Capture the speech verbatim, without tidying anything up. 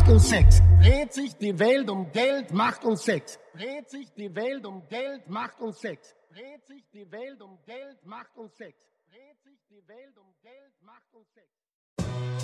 Macht und Sex. Dreht sich die Welt um Geld, Macht und Sex. Dreht sich die Welt um Geld, Macht und Sex. Dreht sich die Welt um Geld, Macht und Sex. Dreht sich die Welt um Geld, Macht und Sex.